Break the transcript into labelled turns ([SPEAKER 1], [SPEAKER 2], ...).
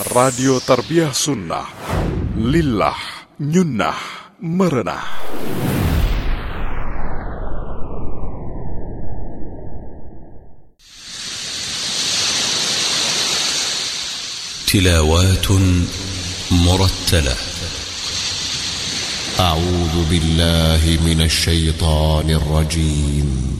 [SPEAKER 1] Radio Tarbiyah Sunnah. Lillah, nyunnah, merenah.
[SPEAKER 2] تلاوات مرتلة.
[SPEAKER 3] أعوذ بالله من الشيطان الرجيم.